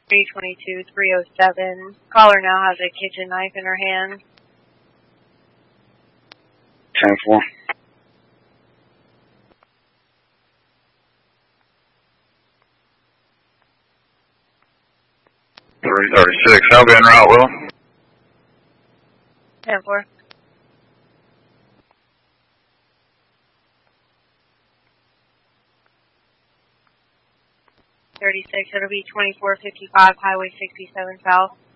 322-307. Caller now has a kitchen knife in her hand. 10-4. $336. I'll be en route, Will. 10-4. $36. It'll be 2455 Highway 67 South.